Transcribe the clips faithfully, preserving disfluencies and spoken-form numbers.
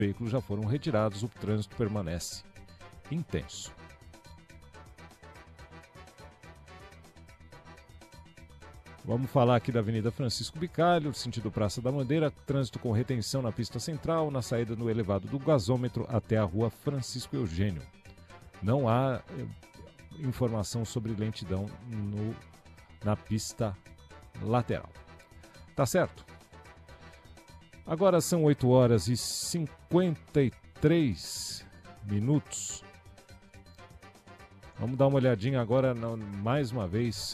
veículos já foram retirados, o trânsito permanece intenso. Vamos falar aqui da Avenida Francisco Bicalho, sentido Praça da Bandeira, trânsito com retenção na pista central, na saída do elevado do gasômetro até a rua Francisco Eugênio. Não há informação sobre lentidão no, na pista lateral. Tá certo? Agora são oito horas e cinquenta e três minutos. Vamos dar uma olhadinha agora, mais uma vez,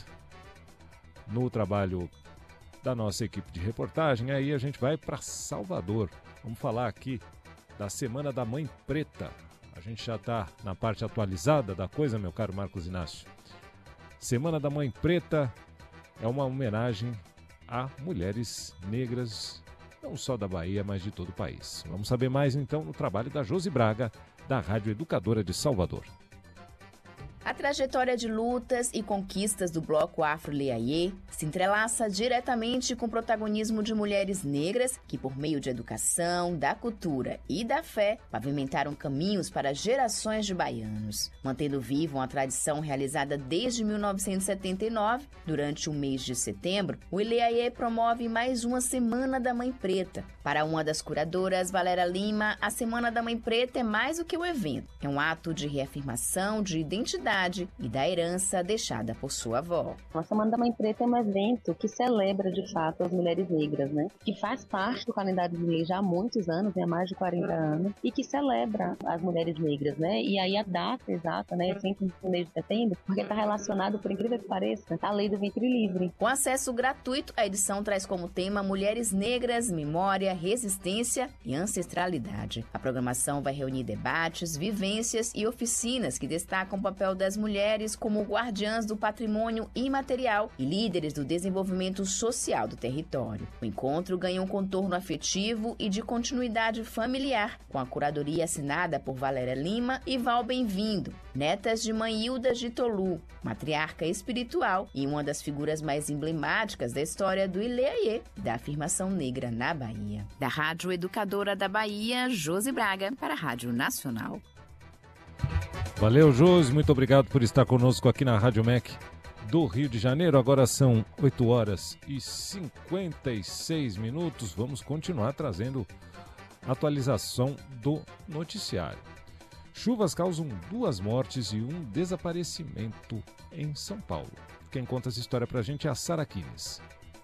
no trabalho da nossa equipe de reportagem. Aí a gente vai para Salvador. Vamos falar aqui da Semana da Mãe Preta. A gente já está na parte atualizada da coisa, meu caro Marcos Inácio. Semana da Mãe Preta é uma homenagem a mulheres negras, não só da Bahia, mas de todo o país. Vamos saber mais então no trabalho da Josi Braga, da Rádio Educadora de Salvador. A trajetória de lutas e conquistas do Bloco Afro-Leaiê se entrelaça diretamente com o protagonismo de mulheres negras que, por meio de educação, da cultura e da fé, pavimentaram caminhos para gerações de baianos. Mantendo viva uma tradição realizada desde mil novecentos e setenta e nove, durante o mês de setembro, o Ileaiê promove mais uma Semana da Mãe Preta. Para uma das curadoras, Valéria Lima, a Semana da Mãe Preta é mais do que um evento. É um ato de reafirmação de identidade e da herança deixada por sua avó. A Semana da Mãe Preta é um evento que celebra, de fato, as mulheres negras, né? Que faz parte do calendário de lei já há muitos anos, há mais de quarenta anos, e que celebra as mulheres negras, né? E aí a data exata, né, é sempre no mês de setembro, porque está relacionado, por incrível que pareça, à Lei do Ventre Livre. Com acesso gratuito, a edição traz como tema Mulheres Negras, Memória, Resistência e Ancestralidade. A programação vai reunir debates, vivências e oficinas que destacam o papel das mulheres como guardiãs do patrimônio imaterial e líderes do desenvolvimento social do território. O encontro ganha um contorno afetivo e de continuidade familiar, com a curadoria assinada por Valéria Lima e Val Bem-vindo, netas de Mãe Hilda de Tolu, matriarca espiritual e uma das figuras mais emblemáticas da história do Ileaiê, da afirmação negra na Bahia. Da Rádio Educadora da Bahia, Josi Braga, para a Rádio Nacional. Valeu, Josi, muito obrigado por estar conosco aqui na Rádio M E C do Rio de Janeiro. Agora são oito horas e cinquenta e seis minutos. Vamos continuar trazendo atualização do noticiário. Chuvas causam duas mortes e um desaparecimento em São Paulo. Quem conta essa história pra gente é a Sara Quines.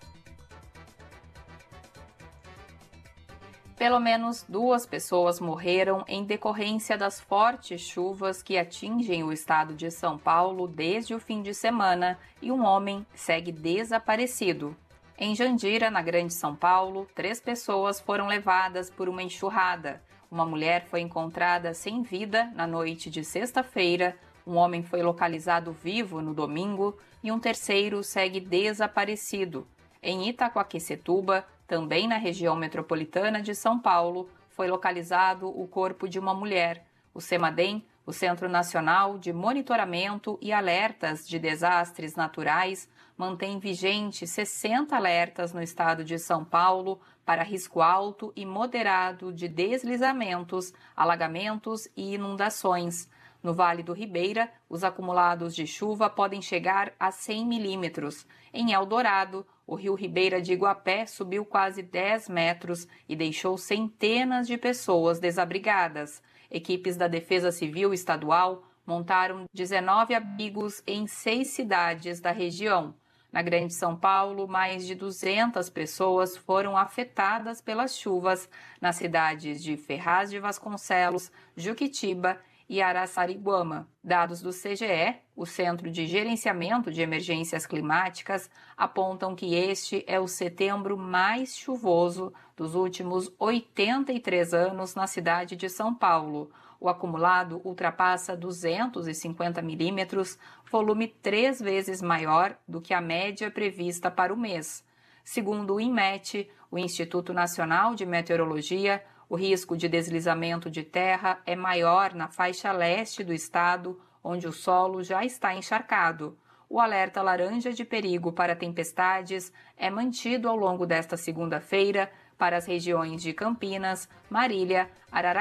Pelo menos duas pessoas morreram em decorrência das fortes chuvas que atingem o estado de São Paulo desde o fim de semana e um homem segue desaparecido. Em Jandira, na Grande São Paulo, três pessoas foram levadas por uma enxurrada. Uma mulher foi encontrada sem vida na noite de sexta-feira, um homem foi localizado vivo no domingo e um terceiro segue desaparecido. Em Itaquaquecetuba, também na região metropolitana de São Paulo, foi localizado o corpo de uma mulher. O CEMADEM, o Centro Nacional de Monitoramento e Alertas de Desastres Naturais, mantém vigente sessenta alertas no estado de São Paulo para risco alto e moderado de deslizamentos, alagamentos e inundações. No Vale do Ribeira, os acumulados de chuva podem chegar a cem milímetros. Em Eldorado, o rio Ribeira de Iguapé subiu quase dez metros e deixou centenas de pessoas desabrigadas. Equipes da Defesa Civil Estadual montaram dezenove abrigos em seis cidades da região. Na Grande São Paulo, mais de duzentas pessoas foram afetadas pelas chuvas nas cidades de Ferraz de Vasconcelos, Juquitiba e Araçariguama. Dados do C G E, o Centro de Gerenciamento de Emergências Climáticas, apontam que este é o setembro mais chuvoso dos últimos oitenta e três anos na cidade de São Paulo. O acumulado ultrapassa duzentos e cinquenta milímetros, volume três vezes maior do que a média prevista para o mês. Segundo o INMET, o Instituto Nacional de Meteorologia, o risco de deslizamento de terra é maior na faixa leste do estado, onde o solo já está encharcado. O alerta laranja de perigo para tempestades é mantido ao longo desta segunda-feira para as regiões de Campinas, Marília, Araraquara,